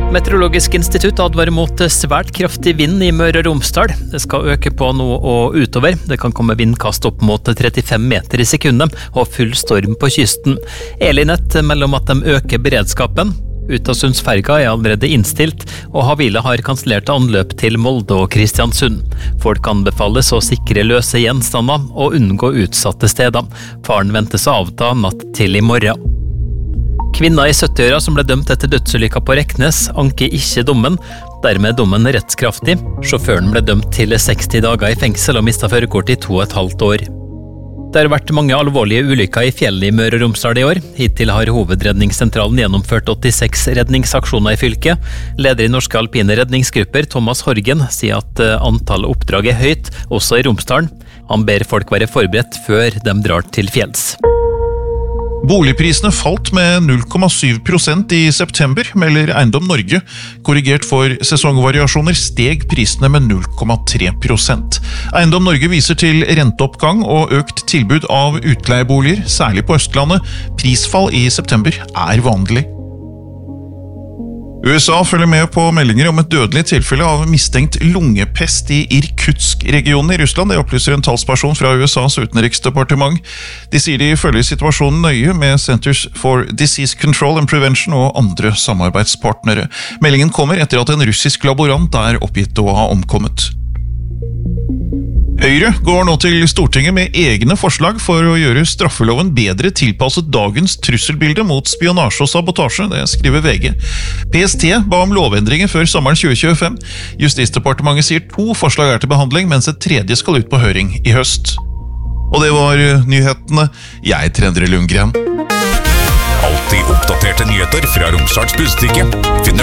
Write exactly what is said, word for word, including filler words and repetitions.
Meteorologisk institutt advarer mot svært kraftig vind i Møre og Romsdal. Det skal øke på nå og utover. Det kan komme vindkast opp mot trettifem meter i sekundet og full storm på kysten. Elinett mellom at de øker beredskapen. Utasundsferga er allerede innstilt, og Havila har kansellert anløp til Molde og Kristiansund. Folk anbefales å sikre løse gjenstander og unngå utsatte steder. Faren ventes å avta natt til i morgen. Kvinna i syttiåra som ble dømt etter dødsulykka på Reknes, anker ikke dommen. Dermed er dommen rettskraftig. Sjåføren ble dømt til seksti dager i fengsel og mistet førerkort i to og et halvt år. Det har vært mange alvorlige ulykker i fjellet i Møre og Romsdal i år. Hittil har Hovedredningssentralen gjennomført åttiseks redningsaksjoner i fylket. Leder i Norske Alpine Redningsgrupper, Thomas Horgen, sier at antallet oppdrag er høyt, også i Romsdalen. Han ber folk være forberedt før de drar til fjells. Boligprisene falt med null komma syv prosent i september, melder Eiendom Norge. Korrigert for sesongvariasjoner steg prisene med null komma tre prosent. Eiendom Norge viser til renteoppgang og økt tilbud av utleieboliger, særlig på Østlandet. Prisfall i september er vanlig. U S A følger med på meldinger om et dødelig tilfelle av mistenkt lungepest i Irkutsk-regionen i Russland. Det opplyser en talsperson fra U S A's utenriksdepartement. De sier de følger situasjonen nøye med Centers for Disease Control and Prevention og andre samarbeidspartnere. Meldingen kommer etter at en russisk laborant er oppgitt å ha omkommet. Høyre går nå til Stortinget med egne forslag for å gjøre straffeloven bedre tilpasset dagens trusselbilde mot spionasje og sabotasje, det skriver V G. P S T ba om lovendringer før sommeren tjue tjuefem. Justisdepartementet sier to forslag er til behandling, mens et tredje skal ut på høring i høst. Og det var nyhetene. Jeg heter Endre Lundgren. Alltid oppdaterte nyheter fra Romsdals Budstikke. Finn